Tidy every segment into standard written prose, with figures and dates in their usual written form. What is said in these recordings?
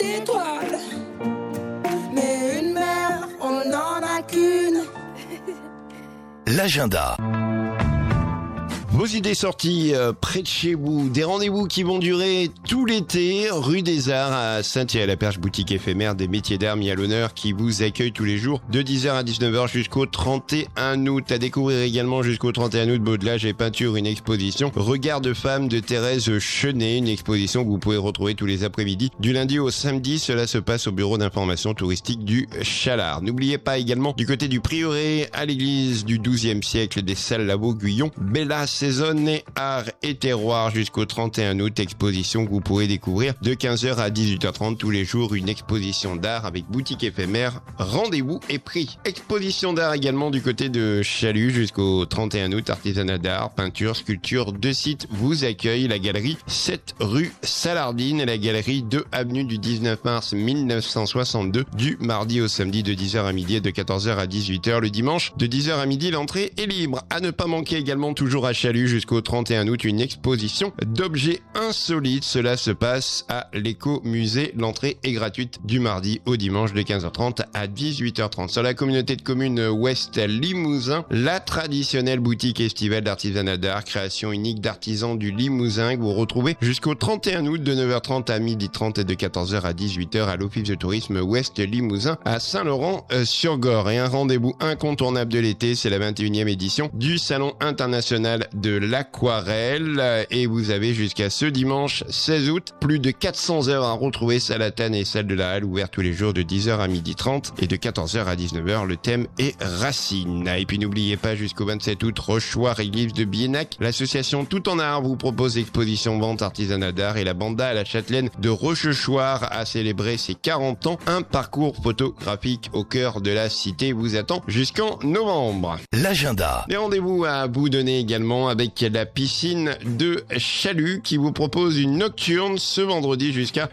d'étoiles. Mais une mère, on n'en a qu'une. L'agenda. Vos idées sorties près de chez vous, des rendez-vous qui vont durer tout l'été, rue des Arts à Saint-Thierry-à-la-Perche, boutique éphémère des métiers d'art mis à l'honneur qui vous accueille tous les jours de 10h à 19h jusqu'au 31 août. À découvrir également jusqu'au 31 août, modelage et peinture, une exposition Regard de femme de Thérèse Chenet, une exposition que vous pouvez retrouver tous les après-midi du lundi au samedi. Cela se passe au bureau d'information touristique du Chalard. N'oubliez pas également du côté du prieuré à l'église du XIIe siècle des Salles Labo Guyon, Bella Saison et art et terroir jusqu'au 31 août, exposition que vous pourrez découvrir de 15h à 18h30 tous les jours, une exposition d'art avec boutique éphémère, rendez-vous et prix. Exposition d'art également du côté de Chalut jusqu'au 31 août, artisanat d'art, peinture, sculpture, 2 sites vous accueillent, la galerie 7 rue Salardine et la galerie 2 avenue du 19 mars 1962, du mardi au samedi de 10h à midi et de 14h à 18h, le dimanche de 10h à midi, l'entrée est libre. À ne pas manquer également toujours à Chalut jusqu'au 31 août, une exposition d'objets insolites. Cela se passe à l'éco-musée. L'entrée est gratuite du mardi au dimanche de 15h30 à 18h30. Sur la communauté de communes Ouest Limousin, la traditionnelle boutique estivale d'artisanat d'art, création unique d'artisans du Limousin que vous retrouvez jusqu'au 31 août de 9h30 à 12h30 et de 14h à 18h à l'office de tourisme Ouest Limousin à Saint-Laurent-sur-Gorre. Et un rendez-vous incontournable de l'été, c'est la 21e édition du Salon international de l'aquarelle et vous avez jusqu'à ce dimanche 16 août plus de 400 heures à retrouver. Salatane et salle de la Halle ouvert tous les jours de 10h à 12h30 et de 14h à 19h. Le thème est racines. Et puis n'oubliez pas jusqu'au 27 août, Rochoir église de Biénac, l'association Tout en Art vous propose exposition vente artisanat d'art et la banda à la Châtelaine de Rochechouart a célébré ses 40 ans. Un parcours photographique au cœur de la cité vous attend jusqu'en novembre. L'agenda. Des rendez-vous à vous donner également avec la piscine de Chalut qui vous propose une nocturne ce vendredi jusqu'à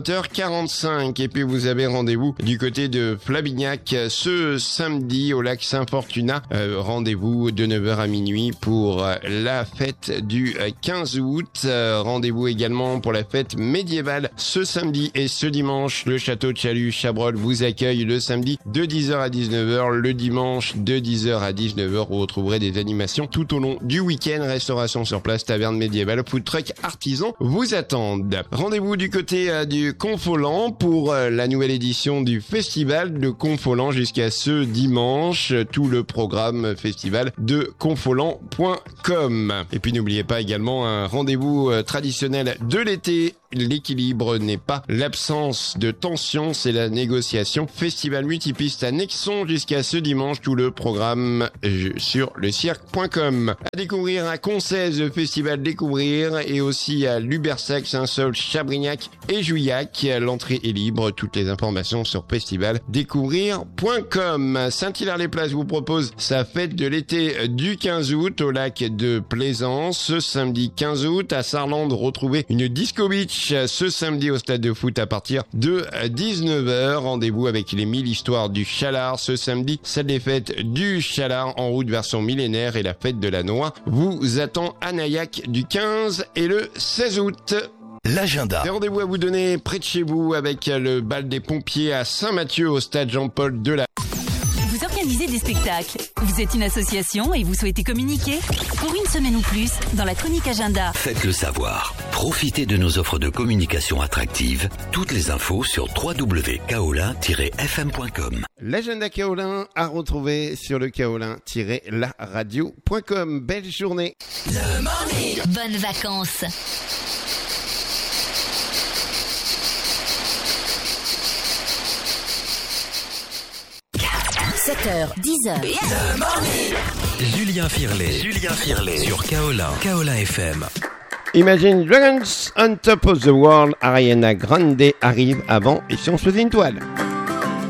20h45. Et puis vous avez rendez-vous du côté de Flavignac ce samedi au lac Saint-Fortuna. Rendez-vous de 9h à minuit pour la fête du 15 août. Rendez-vous également pour la fête médiévale ce samedi et ce dimanche. Le château de Chalut-Chabrol vous accueille le samedi de 10h à 19h. Le dimanche de 10h à 19h, vous retrouverez des animations tout au long du week-end. Restauration sur place, taverne médiévale, food truck artisan vous attendent. Rendez-vous du côté du Confolant pour la nouvelle édition du festival de Confolant jusqu'à ce dimanche. Tout le programme festival de confolant.com. Et puis n'oubliez pas également un rendez-vous traditionnel de l'été. L'équilibre n'est pas l'absence de tension, c'est la négociation. Festival multipiste à Nexon jusqu'à ce dimanche. Tout le programme sur lecirque.com. À découvrir à Concèze, festival découvrir, et aussi à Lubersac, Saint-Saul, Chabrignac et Juillac. L'entrée est libre. Toutes les informations sur festivaldécouvrir.com. Saint-Hilaire-les-Places vous propose sa fête de l'été du 15 août au lac de Plaisance. Ce samedi 15 août à Sarlande, retrouvez une disco beach ce samedi au stade de foot à partir de 19h. Rendez-vous avec les 1000 histoires du Chalard ce samedi. Salle des fêtes du Chalard en route vers son millénaire et la fête de la noix vous attend à Nayac du 15 et le 16 août. L'agenda. Des rendez-vous à vous donner près de chez vous avec le bal des pompiers à Saint-Mathieu au stade Jean-Paul Delatte. Vous organisez des spectacles, vous êtes une association et vous souhaitez communiquer? Pour une semaine ou plus, dans la chronique agenda. Faites-le savoir. Profitez de nos offres de communication attractives. Toutes les infos sur www.kaolin-fm.com. L'agenda Kaolin à retrouver sur le kaolin-laradio.com. Belle journée. Le morning. Bonnes vacances. 7h, 10h. Le morning. Julien Firlet sur Kaolin FM. Imagine Dragons on Top of the World. Ariana Grande arrive avant et si on se faisait une toile.